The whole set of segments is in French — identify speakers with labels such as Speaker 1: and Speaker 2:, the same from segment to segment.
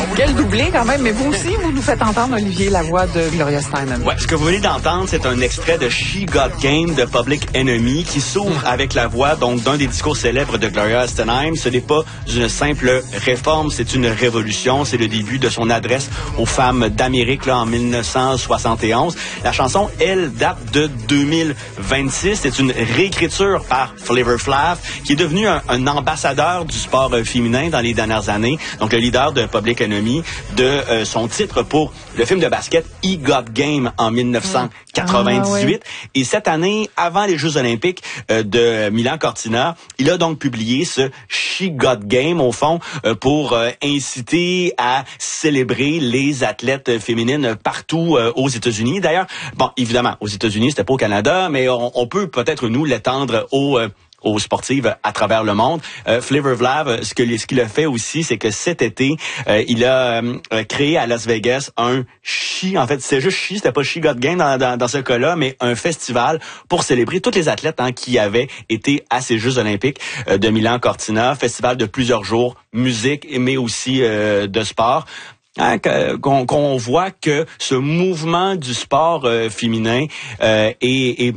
Speaker 1: Quel doublé quand même, mais vous aussi, vous nous faites entendre, Olivier, la voix de Gloria Steinem.
Speaker 2: Ouais, ce que vous venez d'entendre, c'est un extrait de She Got Game de Public Enemy qui s'ouvre avec la voix donc d'un des discours célèbres de Gloria Steinem. Ce n'est pas une simple réforme, c'est une révolution. C'est le début de son adresse aux femmes d'Amérique là en 1971. La chanson, elle, date de 2026. C'est une réécriture par Flavor Flav, qui est devenu un ambassadeur du sport féminin dans les dernières années. Donc, le leader de Public Enemy, de son titre pour le film de basket He Got Game en 1998. Et cette année, avant les Jeux olympiques de Milan-Cortina, il a donc publié ce She Got Game, au fond, pour inciter à célébrer les athlètes féminines partout aux États-Unis. D'ailleurs, bon, évidemment, aux États-Unis, c'était pas au Canada, mais on peut peut-être, nous, l'étendre aux sportives à travers le monde. Flavor Flav, ce qu'il a fait aussi, c'est que cet été, il a créé à Las Vegas un en fait, c'est juste c'était pas She Got Game dans ce cas-là, mais un festival pour célébrer toutes les athlètes qui avaient été à ces Jeux olympiques de Milan-Cortina, festival de plusieurs jours, musique, mais aussi de sport. Qu'on voit que ce mouvement du sport féminin est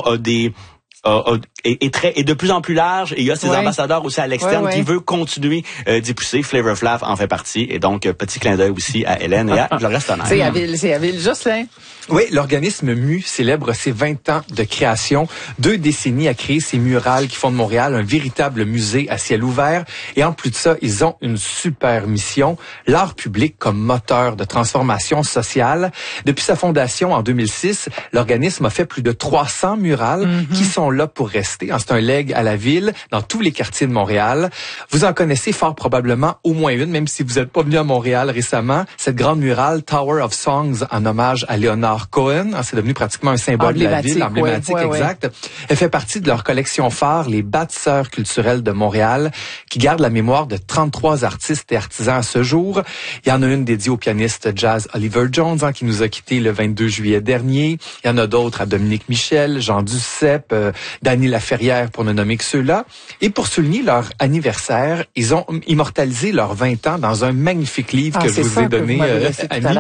Speaker 2: de plus en plus large, et il y a ces ambassadeurs aussi à l'externe qui veut continuer d'y pousser. Flavor Flav en fait partie, et donc petit clin d'œil aussi à Hélène et à Gloria Steinem.
Speaker 1: C'est habile, Jocelyn.
Speaker 3: Oui, l'organisme MU célèbre ses 20 ans de création, 2 décennies à créer ces murales qui font de Montréal un véritable musée à ciel ouvert, et en plus de ça, ils ont une super mission, l'art public comme moteur de transformation sociale. Depuis sa fondation en 2006, l'organisme a fait plus de 300 murales qui sont là pour rester. C'est un legs à la ville, dans tous les quartiers de Montréal. Vous en connaissez fort probablement au moins une, même si vous n'êtes pas venu à Montréal récemment. Cette grande murale, Tower of Songs, en hommage à Leonard Cohen, c'est devenu pratiquement un symbole de la ville, emblématique, exact. Elle fait partie de leur collection phare, les bâtisseurs culturels de Montréal, qui gardent la mémoire de 33 artistes et artisans à ce jour. Il y en a une dédiée au pianiste jazz Oliver Jones, qui nous a quittés le 22 juillet dernier. Il y en a d'autres à Dominique Michel, Jean Duceppe, Dany Laferrière, pour ne nommer que ceux-là. Et pour souligner leur anniversaire, ils ont immortalisé leurs 20 ans dans un magnifique livre que je vous ai donné, Annie.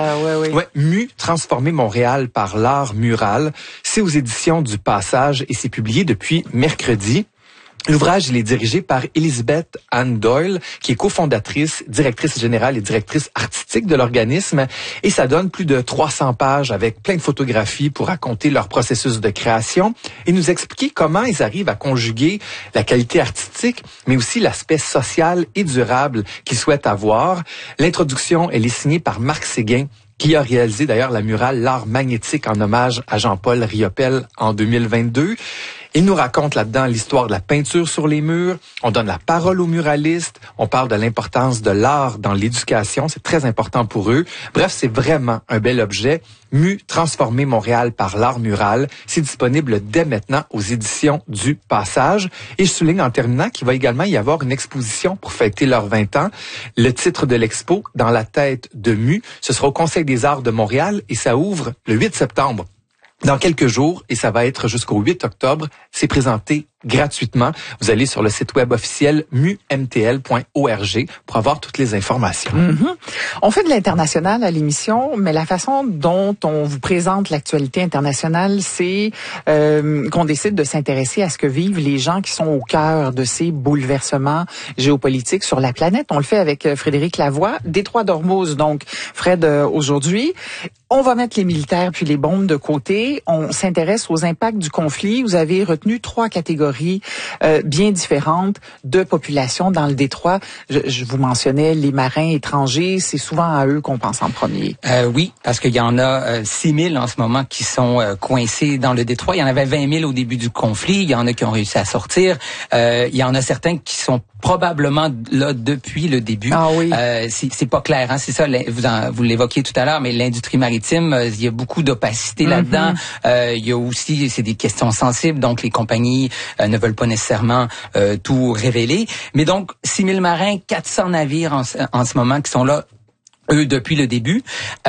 Speaker 3: MU, Transformer Montréal par l'art mural. C'est aux éditions du Passage et c'est publié depuis mercredi. L'ouvrage, il est dirigé par Elizabeth Ann Doyle, qui est cofondatrice, directrice générale et directrice artistique de l'organisme. Et ça donne plus de 300 pages avec plein de photographies pour raconter leur processus de création et nous expliquer comment ils arrivent à conjuguer la qualité artistique, mais aussi l'aspect social et durable qu'ils souhaitent avoir. L'introduction, elle est signée par Marc Séguin, qui a réalisé d'ailleurs la murale L'art magnétique en hommage à Jean-Paul Riopelle en 2022. Il nous raconte là-dedans l'histoire de la peinture sur les murs. On donne la parole aux muralistes. On parle de l'importance de l'art dans l'éducation. C'est très important pour eux. Bref, c'est vraiment un bel objet. MU, Transformer Montréal par l'art mural. C'est disponible dès maintenant aux éditions du Passage. Et je souligne en terminant qu'il va également y avoir une exposition pour fêter leurs 20 ans. Le titre de l'expo, Dans la tête de MU, ce sera au Conseil des arts de Montréal et ça ouvre le 8 septembre. Dans quelques jours, et ça va être jusqu'au 8 octobre, c'est présenté gratuitement. Vous allez sur le site web officiel mumtl.org pour avoir toutes les informations.
Speaker 1: On fait de l'international à l'émission, mais la façon dont on vous présente l'actualité internationale, c'est qu'on décide de s'intéresser à ce que vivent les gens qui sont au cœur de ces bouleversements géopolitiques sur la planète. On le fait avec Frédéric Lavoie, Détroit d'Ormuz. Donc, Fred, aujourd'hui, on va mettre les militaires puis les bombes de côté. On s'intéresse aux impacts du conflit. Vous avez retenu 3 catégories bien différentes de population dans le détroit. Je vous mentionnais les marins étrangers, c'est souvent à eux qu'on pense en premier.
Speaker 4: Oui, parce qu'il y en a 6 000 en ce moment qui sont coincés dans le détroit. Il y en avait 20 000 au début du conflit. Il y en a qui ont réussi à sortir. Il y en a certains qui sont probablement là depuis le début.
Speaker 1: Ah oui.
Speaker 4: C'est pas clair, c'est ça. Vous l'évoquiez tout à l'heure, mais l'industrie maritime, il y a beaucoup d'opacité là-dedans. Il y a aussi, c'est des questions sensibles, donc les compagnies ne veulent pas nécessairement tout révéler. Mais donc 6 000 marins, 400 navires en ce moment qui sont là, eux, depuis le début.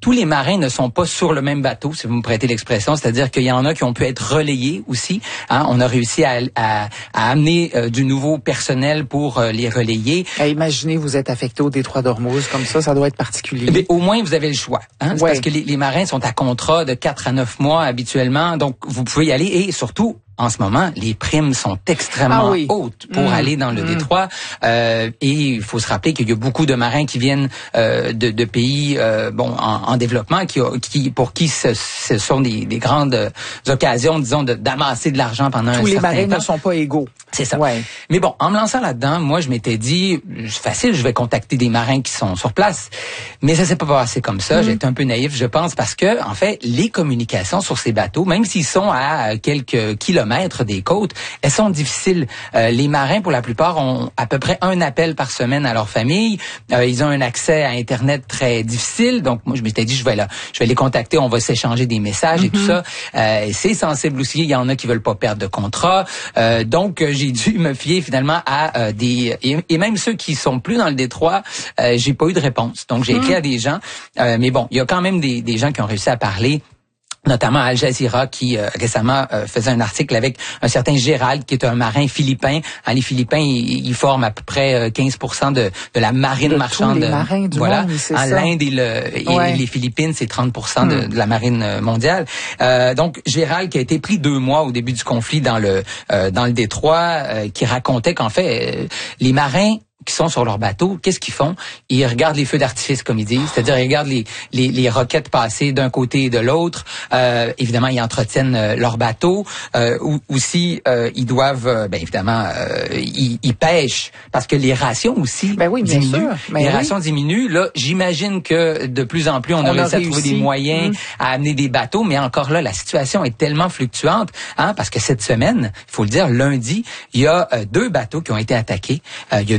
Speaker 4: tous les marins ne sont pas sur le même bateau, si vous me prêtez l'expression, c'est-à-dire qu'il y en a qui ont pu être relayés aussi. Hein? On a réussi à amener du nouveau personnel pour les relayer.
Speaker 1: Imaginez, vous êtes affecté au détroit d'Ormuz comme ça doit être particulier.
Speaker 4: Mais au moins, vous avez le choix. Hein? C'est parce que les marins sont à contrat de 4 à 9 mois habituellement, donc vous pouvez y aller et surtout, en ce moment, les primes sont extrêmement hautes pour aller dans le détroit. Et il faut se rappeler qu'il y a beaucoup de marins qui viennent de pays en développement, pour qui ce sont des grandes occasions, disons, d'amasser de l'argent pendant un certain temps.
Speaker 1: Tous les marins ne sont pas égaux.
Speaker 4: C'est ça. Ouais. Mais bon, en me lançant là-dedans, moi, je m'étais dit, c'est facile, je vais contacter des marins qui sont sur place. Mais ça s'est pas passé comme ça. J'étais un peu naïf, je pense, parce que, en fait, les communications sur ces bateaux, même s'ils sont à quelques kilomètres des côtes, elles sont difficiles. Les marins, pour la plupart, ont à peu près un appel par semaine à leur famille. Ils ont un accès à Internet très difficile. Donc, moi, je m'étais dit, je vais les contacter, on va s'échanger des messages et tout ça. C'est sensible aussi. Il y en a qui veulent pas perdre de contrat. Donc, j'ai dû me fier finalement à et même ceux qui sont plus dans le détroit, j'ai pas eu de réponse. Donc, j'ai écrit à des gens. Mais bon, il y a quand même des gens qui ont réussi à parler. Notamment Al Jazeera qui récemment faisait un article avec un certain Gérald qui est un marin philippin. Les Philippins, ils forment à peu près 15% de la marine marchande.
Speaker 1: Tous les marins du monde, c'est ça.
Speaker 4: L'Inde et les Philippines, c'est 30% de la marine mondiale. Donc Gérald qui a été pris 2 mois au début du conflit dans le détroit, qui racontait qu'en fait les marins qui sont sur leur bateau, qu'est-ce qu'ils font? Ils regardent les feux d'artifice, comme ils disent, c'est-à-dire ils regardent les roquettes passer d'un côté et de l'autre. Évidemment, ils entretiennent leur bateau. Aussi, ils doivent, ils pêchent parce que les rations aussi diminuent. Les rations diminuent. Là, j'imagine que de plus en plus, on a réussi à trouver des moyens à amener des bateaux, mais encore là, la situation est tellement fluctuante, parce que cette semaine, il faut le dire, lundi, il y a 2 bateaux qui ont été attaqués. Il y a